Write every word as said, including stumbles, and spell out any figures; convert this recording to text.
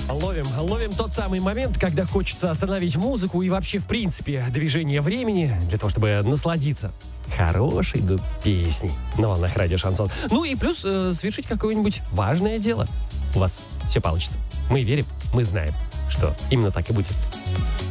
Ловим, ловим тот самый момент, когда хочется остановить музыку и вообще, в принципе, движение времени для того, чтобы насладиться хорошей ну, песней на волнах радио Шансон. Ну и плюс э, совершить какое-нибудь важное дело. У вас все получится. Мы верим, мы знаем, что именно так и будет.